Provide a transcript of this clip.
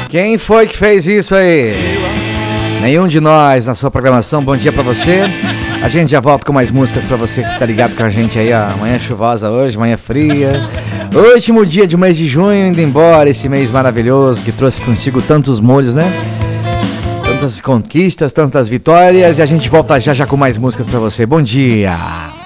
Quem foi que fez isso aí? Nenhum de nós na sua programação. Bom dia pra você. A gente já volta com mais músicas pra você que tá ligado com a gente aí, ó. Manhã chuvosa hoje, manhã fria. Último dia de mês de junho, indo embora. Esse mês maravilhoso que trouxe contigo tantos molhos, né? Tantas conquistas, tantas vitórias. E a gente volta já já com mais músicas pra você. Bom dia!